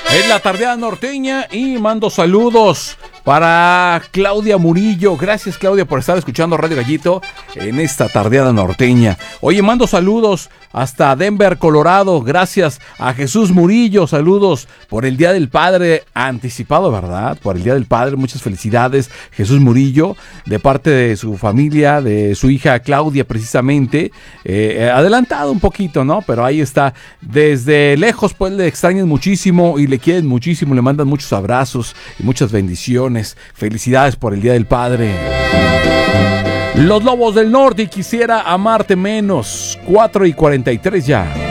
Es la tardeada norteña y mando saludos para Claudia Murillo. Gracias, Claudia, por estar escuchando Radio Gallito en esta tardeada norteña. Oye, mando saludos hasta Denver, Colorado. Gracias a Jesús Murillo. Saludos por el Día del Padre anticipado, ¿verdad? Por el Día del Padre. Muchas felicidades, Jesús Murillo, de parte de su familia, de su hija Claudia, precisamente. Adelantado un poquito, ¿no? Pero ahí está. Desde lejos, pues le extrañan muchísimo y le quieren muchísimo. Le mandan muchos abrazos y muchas bendiciones. Felicidades por el Día del Padre. Los Lobos del Norte y Quisiera Amarte Menos. 4:43 ya.